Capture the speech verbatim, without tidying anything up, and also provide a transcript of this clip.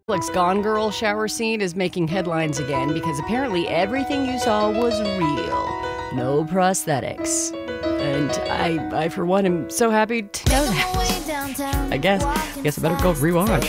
Netflix Gone Girl shower scene is making headlines again because apparently everything you saw was real. No prosthetics. And I, I for one, am so happy to know that. I guess. I guess I better go rewatch.